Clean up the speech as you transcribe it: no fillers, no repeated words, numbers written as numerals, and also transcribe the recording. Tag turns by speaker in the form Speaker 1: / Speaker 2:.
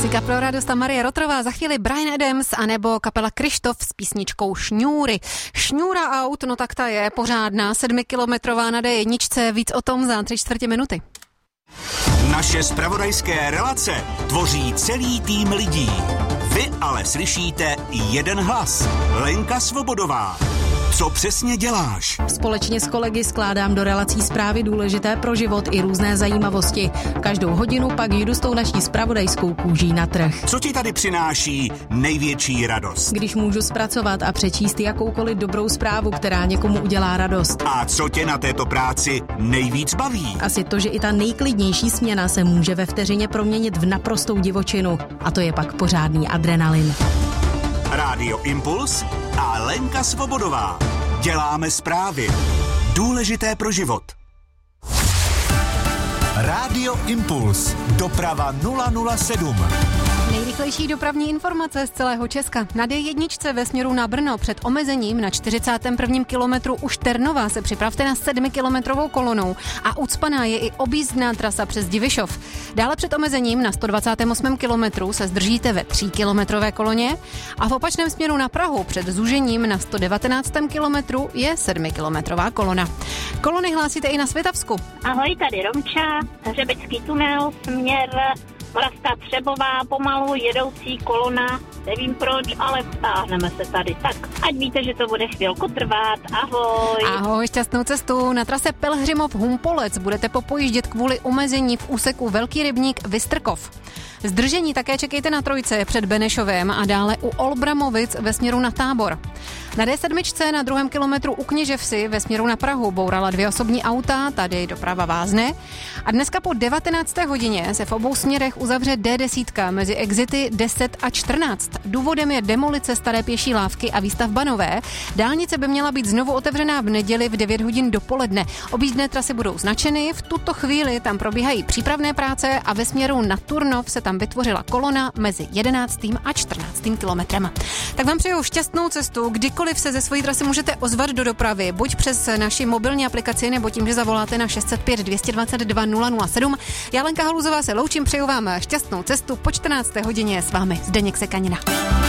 Speaker 1: Klasika pro radost a Marie Rotrová, za chvíli Bryan Adams anebo kapela Kryštof s písničkou Šňůry. Šňůra aut, no tak ta je pořádná, 7kilometrová na D1, víc o tom za 3/4 minuty.
Speaker 2: Naše zpravodajské relace tvoří celý tým lidí. Vy ale slyšíte jeden hlas. Lenka Svobodová. Co přesně děláš?
Speaker 3: Společně s kolegy skládám do relací zprávy důležité pro život i různé zajímavosti. Každou hodinu pak jdu s tou naší zpravodajskou kůží na trh.
Speaker 2: Co ti tady přináší největší radost?
Speaker 3: Když můžu zpracovat a přečíst jakoukoliv dobrou zprávu, která někomu udělá radost.
Speaker 2: A co tě na této práci nejvíc baví?
Speaker 3: Asi to, že i ta nejklidnější směna se může ve vteřině proměnit v naprostou divočinu. A to je pak pořádný adrenalin.
Speaker 2: Rádio Impuls a Lenka Svobodová. Děláme zprávy. Důležité pro život. Rádio Impuls. Doprava 007.
Speaker 1: Nejrychlejší dopravní informace z celého Česka. Na D1 ve směru na Brno před omezením na 41. kilometru u Šternova se připravte na 7kilometrovou kolonou a ucpaná je i objízdná trasa přes Divišov. Dále před omezením na 128. kilometru se zdržíte ve 3kilometrové koloně a v opačném směru na Prahu před zúžením na 119. kilometru je 7kilometrová kolona. Kolony hlásíte i na Světavsku.
Speaker 4: Ahoj, tady Romča, Hřebecký tunel, směr Moravská Třebová, pomalu jedoucí kolona, nevím proč, ale vtáhneme se tady. Tak, ať víte, že to bude chvilku trvat. Ahoj.
Speaker 1: Ahoj, šťastnou cestu. Na trase Pelhřimov-Humpolec budete popojíždět kvůli omezení v úseku Velký Rybník Vystrkov. Zdržení také čekejte na trojce před Benešovem a dále u Olbramovic ve směru na Tábor. Na D7 na 2. kilometru u Kněževsi ve směru na Prahu bourala 2 osobní auta, tady doprava vázne. A dneska po 19. hodině se v obou směrech uzavře D10 mezi exity 10 a 14. Důvodem je demolice staré pěší lávky a výstavba nové. Dálnice by měla být znovu otevřená v neděli v 9 hodin dopoledne. Objízdné trasy budou značeny, v tuto chvíli tam probíhají přípravné práce a ve směru na Turnov se tam vytvořila kolona mezi 11. a 14. kilometrem. Tak vám přeju šťastnou cestu, kdykoliv se ze svojí trasy můžete ozvat do dopravy, buď přes naši mobilní aplikaci, nebo tím, že zavoláte na 605 222 007. Já Lenka Haluzová se loučím, přeju vám šťastnou cestu, po 14. hodině s vámi Zdeněk Sekanina.